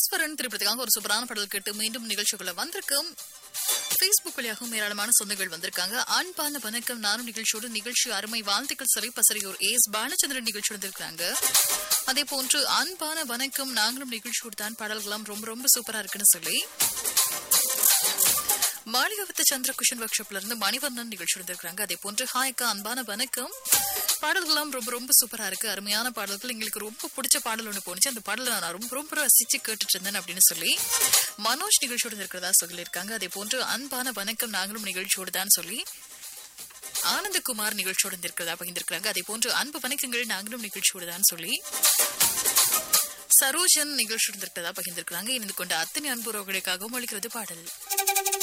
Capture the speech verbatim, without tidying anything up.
ஈஸ்வரன் திருப்பதிக்காக ஒரு சூப்பரான பாடல் கேட்டு மீண்டும் நிகழ்ச்சிக்குள்ள வந்திருக்கும். Facebook வழியாகவும் ஏராளமான சொந்தங்கள் வந்திருக்காங்க. அன்பான வணக்கம், நானும் நிகழ்ச்சியோடு நிகழ்ச்சி அருமை வாழ்த்துக்கள் சொல்லி பசரியூர் ஏஸ் பாலச்சந்திரன் நிகழ்ச்சி வந்திருக்காங்க. அதே போன்று அன்பான வணக்கம், நாங்களும் நிகழ்ச்சியோடு தான் பாடல்களாம் ரொம்ப ரொம்ப சூப்பரா இருக்குன்னு சொல்லி மாளிகவத்த சந்திர குஷன் ஒர்க் ஷாப்ல இருந்து மணிவண்ணன் நிகழ்ச்சி வந்திருக்காங்க. அதே போன்று ஹாய்க்கா, அன்பான வணக்கம், பாடல்கள்லாம் ரொம்ப ரொம்ப சூப்பரா இருக்கு, அருமையான பாடல்கள், எங்களுக்கு ரொம்ப பிடிச்ச பாடல் ஒண்ணு போனுச்சு, அந்த பாடலை நான் ரொம்ப ரொம்ப ரசிச்சு கேட்டுட்டு இருந்தேன் அப்படின்னு சொல்லி மனோஜ் நிகழ்ச்சியோடு இருக்கிறதா சொல்லியிருக்காங்க. அதே போன்று அன்பான வணக்கம், நாங்களும் நிகழ்ச்சியோடு தான் சொல்லி ஆனந்தகுமார் நிகழ்ச்சியோடு இருக்கிறதா பகிர்ந்திருக்காங்க. அதே போன்று அன்பு வணக்கங்கள், நாங்களும் நிகழ்ச்சியோடு தான் சொல்லி சரோஜன் நிகழ்ச்சியோடு இருக்கிறதா பகிர்ந்திருக்காங்க. இணைந்து கொண்ட அத்தனை அன்புறவுகளுக்காகவும் ஒழிக்கிறது பாடல்.